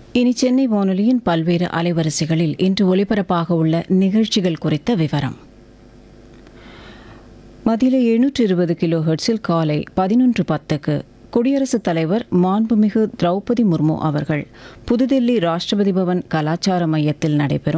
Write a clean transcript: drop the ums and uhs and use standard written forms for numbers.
இனி சென்னை வானொலியின் பல்வேறு அலைவரிசைகளில் இன்று ஒலிபரப்பாக உள்ள நிகழ்ச்சிகள் குறித்த விவரம். மதிய 720 கிலோ ஹெர்ட்ஸில் காலை 11:10க்கு குடியரசுத் தலைவர் மாண்புமிகு திரௌபதி முர்மு அவர்கள் புதுதில்லி ராஷ்டிரபதி பவன் கலாச்சார மையத்தில் நடைபெறும்